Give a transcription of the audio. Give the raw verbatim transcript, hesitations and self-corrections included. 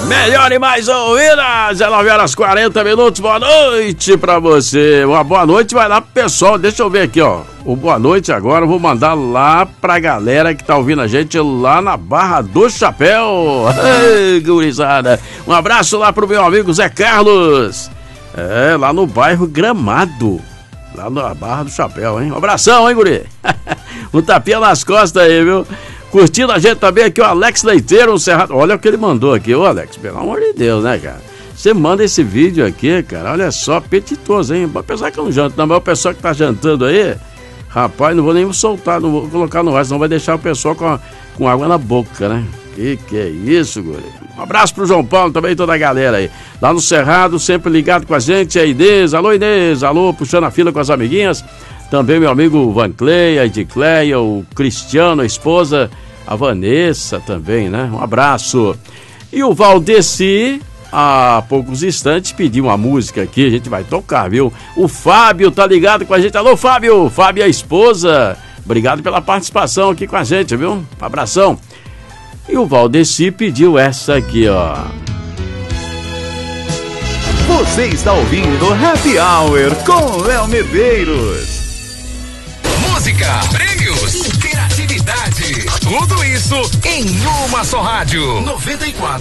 Melhor e mais ouvida, dezenove horas e quarenta minutos, boa noite pra você. Uma boa noite vai lá pro pessoal, deixa eu ver aqui, ó. O boa noite agora eu vou mandar lá pra galera que tá ouvindo a gente lá na Barra do Chapéu. Ei, gurizada. Um abraço lá pro meu amigo Zé Carlos. É, lá no bairro Gramado. Lá na Barra do Chapéu, hein? Um abração, hein, guri? Um tapinha nas costas aí, viu? Curtindo a gente também aqui, o Alex Leiteiro, um Cerrado. Olha o que ele mandou aqui, ô Alex, pelo amor de Deus, né, cara? Você manda esse vídeo aqui, cara, olha só, apetitoso, hein? Apesar que eu não janto, não, mas o pessoal que tá jantando aí, rapaz, não vou nem soltar, não vou colocar no ar, senão vai deixar o pessoal com, a, com água na boca, né? Que que é isso, guri? Um abraço pro João Paulo também, toda a galera aí. Lá no Cerrado, sempre ligado com a gente, a Inês, alô Inês, alô, puxando a fila com as amiguinhas. Também meu amigo Van Cleia, a Edicleia, o Cristiano, a esposa, a Vanessa também, né? Um abraço. E o Valdeci, há poucos instantes, pediu uma música aqui, a gente vai tocar, viu? O Fábio tá ligado com a gente. Alô, Fábio! Fábio e a esposa. Obrigado pela participação aqui com a gente, viu? Um abração. E o Valdeci pediu essa aqui, ó. Você está ouvindo Happy Hour com Léo Medeiros. Música, prêmios, interatividade, tudo isso em uma só rádio. noventa e quatro